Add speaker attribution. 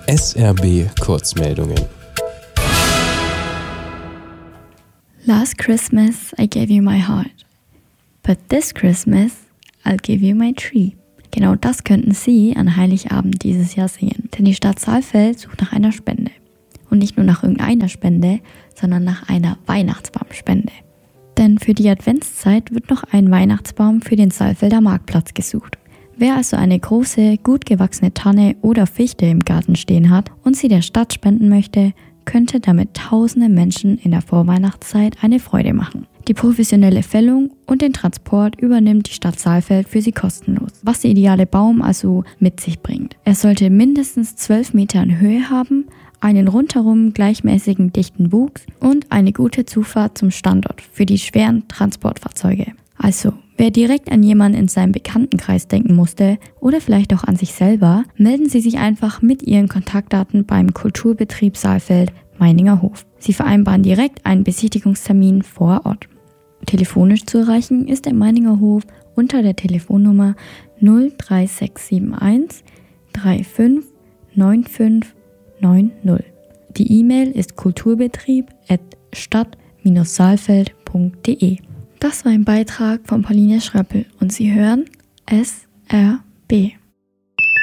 Speaker 1: SRB Kurzmeldungen.
Speaker 2: Last Christmas I gave you my heart, but this Christmas I'll give you my tree. Genau das könnten Sie an Heiligabend dieses Jahr singen, denn die Stadt Saalfeld sucht nach einer Spende. Und nicht nur nach irgendeiner Spende, sondern nach einer Weihnachtsbaumspende. Denn für die Adventszeit wird noch ein Weihnachtsbaum für den Saalfelder Marktplatz gesucht. Wer also eine große, gut gewachsene Tanne oder Fichte im Garten stehen hat und sie der Stadt spenden möchte, könnte damit tausende Menschen in der Vorweihnachtszeit eine Freude machen. Die professionelle Fällung und den Transport übernimmt die Stadt Saalfeld für sie kostenlos, was der ideale Baum also mit sich bringt. Er sollte mindestens 12 Meter in Höhe haben, einen rundherum gleichmäßigen dichten Wuchs und eine gute Zufahrt zum Standort für die schweren Transportfahrzeuge. Also, wer direkt an jemanden in seinem Bekanntenkreis denken musste oder vielleicht auch an sich selber, melden Sie sich einfach mit Ihren Kontaktdaten beim Kulturbetrieb Saalfeld Meininger Hof. Sie vereinbaren direkt einen Besichtigungstermin vor Ort. Telefonisch zu erreichen ist der Meininger Hof unter der Telefonnummer 03671 35 95 90. Die E-Mail ist kulturbetrieb@stadt-saalfeld.de. Das war ein Beitrag von Pauline Schröppel und Sie hören SRB.